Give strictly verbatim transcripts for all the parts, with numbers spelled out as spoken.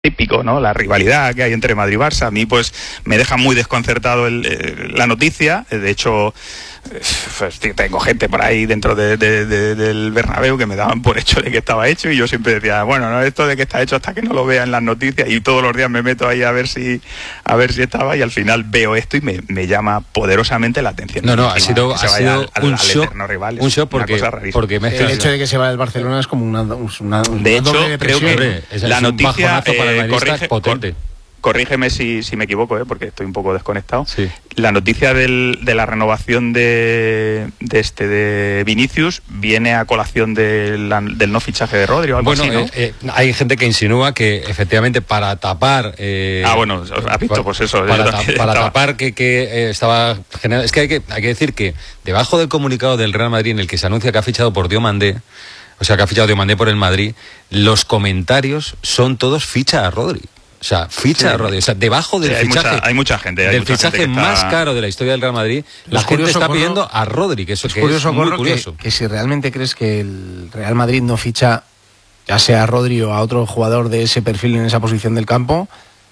típico, ¿no? La rivalidad que hay entre Madrid y Barça. A mí, pues, me deja muy desconcertado el, eh, la noticia. De hecho, pues, tengo gente por ahí dentro de, de, de, del Bernabéu que me daban por hecho de que estaba hecho, y yo siempre decía, bueno, no, esto de que está hecho hasta que no lo vea en las noticias, y todos los días me meto ahí a ver si a ver si estaba, y al final veo esto y me, me llama poderosamente la atención. No, no, ha sido, ha sido al, un, al shock, rival, un shock porque, porque me el hecho de que se va del Barcelona es como una, una, una de hecho, doble creo que es, la es noticia eh, corrige, potente. Corrígeme si, si me equivoco, ¿eh? Porque estoy un poco desconectado. Sí. La noticia del, de la renovación de, de este de Vinicius viene a colación de la, del no fichaje de Rodri o algo bueno, así, ¿no? eh, eh, hay gente que insinúa que efectivamente para tapar... Eh, ah, bueno, has visto, pues eso. Para, ta para tapar que, que eh, estaba generando... Es que hay, que hay que decir que debajo del comunicado del Real Madrid en el que se anuncia que ha fichado por Diomandé, o sea, que ha fichado Diomandé por el Madrid, los comentarios son todos ficha a Rodri. O sea, ficha sí. a Rodri. O sea, debajo del sí, hay fichaje, mucha, hay mucha gente, hay del mucha fichaje gente más está... caro de la historia del Real Madrid, la gente está Corro, pidiendo a Rodri, que eso es, que curioso, es muy Corro, curioso. Que, que si realmente crees que el Real Madrid no ficha, ya sea a Rodri o a otro jugador de ese perfil en esa posición del campo,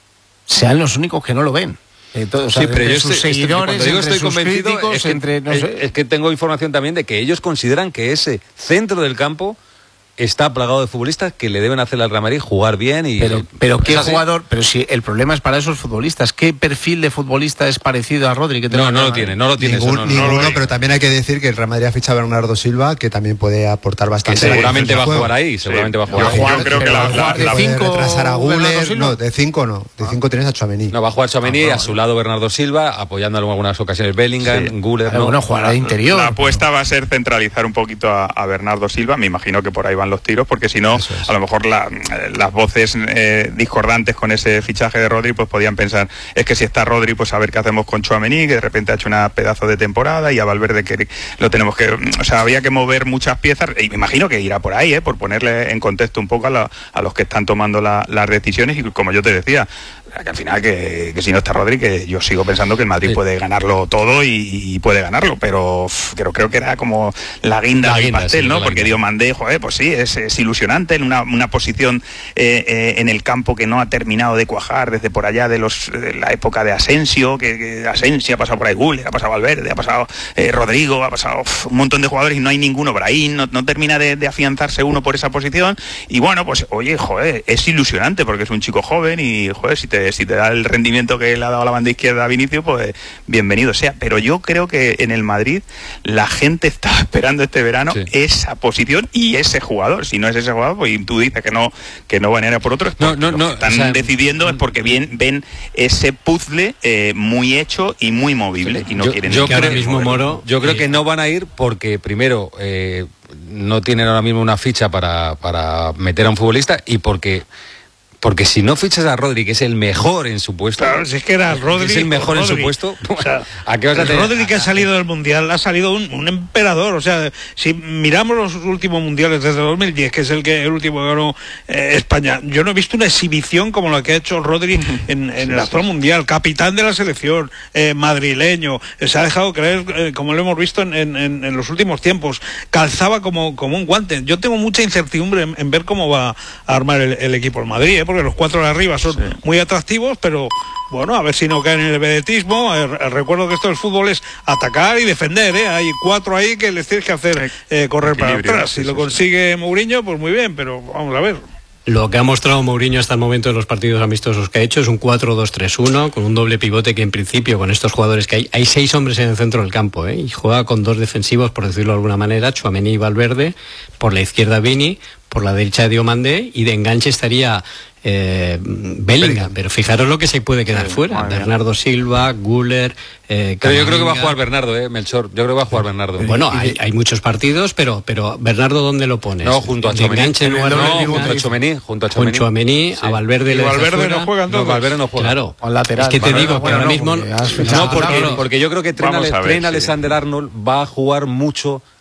sean los únicos que no lo ven. Eh, todo, o sea, sí, pero yo sus estoy, seguidores, estoy, entre estoy sus convencido críticos, es que, entre, no es, sé. es que tengo información también de que ellos consideran que ese centro del campo está plagado de futbolistas que le deben hacer al Real Madrid jugar bien y... Pero, pero ¿qué así? jugador? Pero si el problema es para esos futbolistas, ¿qué perfil de futbolista es parecido a Rodri? Que no, no lo tiene, no lo tiene. Ningún, eso, no, ninguno, no lo pero también hay que decir que el Real Madrid ha fichado a Bernardo Silva, que también puede aportar bastante. Que seguramente va a juego. jugar ahí, seguramente sí. va a jugar. Yo, Ahí. yo creo que la, la, de la, cinco retrasar a Guller, no, de cinco no, de cinco ah. tienes a Tchouaméni. No, va a jugar Tchouaméni, ah, no, a su lado Bernardo Silva, apoyándolo en algunas ocasiones Bellingham, sí. Guller, Pero no. bueno, jugará de interior. La apuesta va a ser centralizar un poquito a, a Bernardo Silva, me imagino que por ahí van los tiros, porque si no, a lo mejor la, las voces eh, discordantes con ese fichaje de Rodri pues podían pensar, es que si está Rodri, pues a ver qué hacemos con Tchouaméni, que de repente ha hecho una pedazo de temporada, y a Valverde que lo tenemos que, o sea, había que mover muchas piezas, y me imagino que irá por ahí, eh, por ponerle en contexto un poco a, la, a los que están tomando la, las decisiones, y como yo te decía, que al final que, que si no está Rodri, que yo sigo pensando que el Madrid sí. puede ganarlo todo y, y puede ganarlo, pero creo, creo que era como la guinda del pastel, sí, ¿no? Porque Diomandé, joder, pues sí, es, es ilusionante en una, una posición eh, eh, en el campo que no ha terminado de cuajar desde por allá de, los, de la época de Asensio, que, que Asensio ha pasado por ahí, Guller, ha pasado Valverde, ha pasado eh, Rodrigo, ha pasado uf, un montón de jugadores y no hay ninguno por ahí, no, no termina de, de afianzarse uno por esa posición, y bueno, pues oye, joder, es ilusionante porque es un chico joven y joder, si te si te da el rendimiento que le ha dado a la banda izquierda a Vinicius, pues bienvenido sea. Pero yo creo que en el Madrid la gente está esperando este verano sí. esa posición y ese jugador. Si no es ese jugador, pues tú dices que no que no van a ir a por otro. No, no, no. Lo que están o sea, decidiendo es porque bien ven ese puzzle eh, muy hecho y muy movible y no yo, quieren. Yo que creo, ahora mismo Moro, yo creo que no van a ir porque primero eh, no tienen ahora mismo una ficha para para meter a un futbolista y porque Porque si no fichas a Rodri, que es el mejor en su puesto... Claro, si es que era Rodri... Que es el mejor en su puesto... O sea, ¿a qué vas a tener? Rodri que ha salido del Mundial, ha salido un, un emperador. O sea, si miramos los últimos Mundiales desde dos mil diez, que es el que el último que ganó eh, España, yo no he visto una exhibición como la que ha hecho Rodri en, en el actual Mundial. Capitán de la selección, eh, madrileño, eh, se ha dejado creer, eh, como lo hemos visto en, en, en los últimos tiempos. Calzaba como, como un guante. Yo tengo mucha incertidumbre en, en ver cómo va a armar el, el equipo el Madrid, ¿eh? Porque los cuatro de arriba son sí. muy atractivos, pero bueno, a ver si no caen en el vedetismo. Eh, recuerdo que esto del fútbol es atacar y defender, ¿eh? Hay cuatro ahí que les tienes que hacer eh, correr para atrás. Si lo consigue Mourinho, pues muy bien, pero vamos a ver. Lo que ha mostrado Mourinho hasta el momento en los partidos amistosos que ha hecho es un cuatro dos tres uno, con un doble pivote que en principio, con estos jugadores que hay, hay seis hombres en el centro del campo, ¿eh? Y juega con dos defensivos, por decirlo de alguna manera, Tchouaméni y Valverde, por la izquierda Vini, por la derecha Diomandé, y de enganche estaría eh, Bellingham, pero fijaros lo que se puede quedar sí, fuera, Bernardo Silva, Guller, eh, pero yo creo que va a jugar Bernardo, eh, Melchor, yo creo que va a jugar Bernardo. Bueno, hay, hay muchos partidos, pero pero Bernardo, ¿dónde lo pones? No, junto a Tchouaméni, no, no, junto a Tchouaméni, junto a Tchouaméni, Tchouaméni sí. A Valverde le Valverde no juega entonces. No, Valverde no juega. Claro, o lateral. Es que te Valverde digo no que ahora no, mismo porque no, porque, porque yo creo que Trent, Ale, Trent sí. Alexander-Arnold va a jugar mucho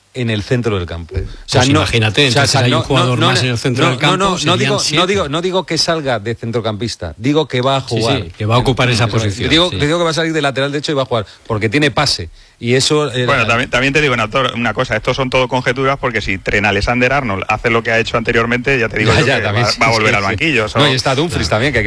en el centro del campo. O sea, pues no, imagínate, o sea, entonces hay no, un jugador no, más no, en el centro no, del campo. No, no, no, digo, no, digo, no digo que salga de centrocampista, digo que va a jugar. Sí, sí, que va a ocupar esa posición. Digo, sí. digo que va a salir de lateral derecho y va a jugar, porque tiene pase. Y eso... Eh, bueno, también, también te digo una, una cosa, estos son todo conjeturas, porque si Trent Alexander-Arnold hace lo que ha hecho anteriormente, ya te digo ya, yo ya, que también, va, sí, va a volver sí, al banquillo. Sí. No, y está Dumfries claro. también, que